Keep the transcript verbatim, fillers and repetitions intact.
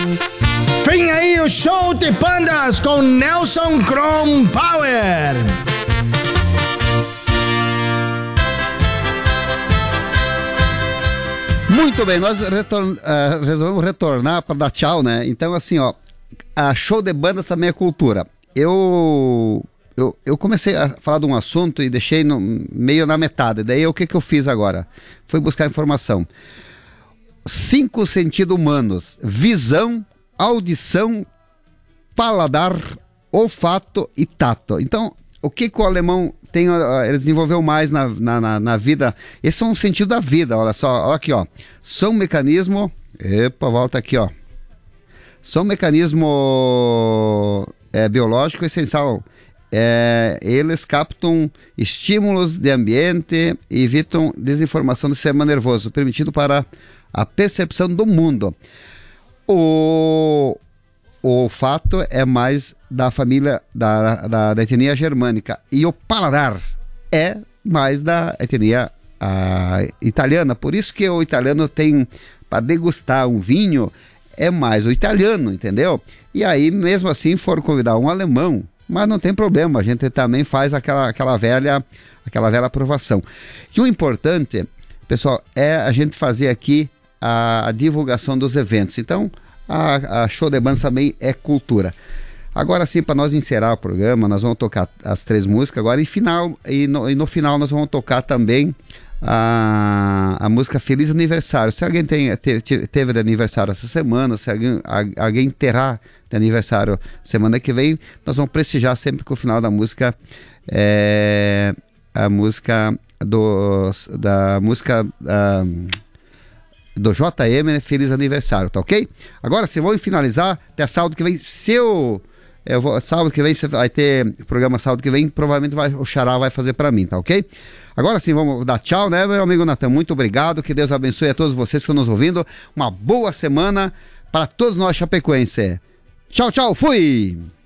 Vem aí o show de bandas com Nelson Chrome Power. Muito bem, nós retorn, uh, resolvemos retornar para dar tchau, né? Então, assim, ó, a show de bandas também é cultura. Eu, eu, eu comecei a falar de um assunto e deixei no, meio na metade. Daí, o que, que eu fiz agora? Fui buscar informação. Cinco sentidos humanos: visão, audição, paladar, olfato e tato. Então, o que, que o alemão tem, ele desenvolveu mais na, na, na vida? Esse é um sentido da vida, olha só, olha aqui, ó. São um mecanismo, epa, volta aqui, ó. São um mecanismo é, biológico essencial. É, eles captam estímulos de ambiente e evitam desinformação do sistema nervoso, permitindo para a percepção do mundo. O, o olfato é mais da família da, da, da etnia germânica, e o paladar é mais da etnia a, italiana. Por isso que o italiano tem, para degustar um vinho, é mais o italiano, entendeu? E aí, mesmo assim, for convidar um alemão, mas não tem problema, a gente também faz aquela, aquela velha aquela velha aprovação. E o importante, pessoal, é a gente fazer aqui a, a divulgação dos eventos. Então, a, a show de bandas também é cultura. Agora sim, para nós encerrar o programa, nós vamos tocar as três músicas agora, e, final, e, no, e no final nós vamos tocar também a, a música Feliz Aniversário. Se alguém tem, te, te, teve de aniversário essa semana, se alguém, a, alguém terá de aniversário semana que vem, nós vamos prestigiar sempre com o final da música, é, a música do, da música da, do J M, né? Feliz Aniversário, tá ok? Agora sim, vamos finalizar até sábado que vem. Seu Eu vou, sábado que vem você vai ter programa, sábado que vem provavelmente vai, o Xará vai fazer pra mim, tá ok? Agora sim, vamos dar tchau, né, meu amigo Natan? Muito obrigado, que Deus abençoe a todos vocês que estão nos ouvindo. Uma boa semana para todos nós chapecoenses. Tchau, tchau, fui!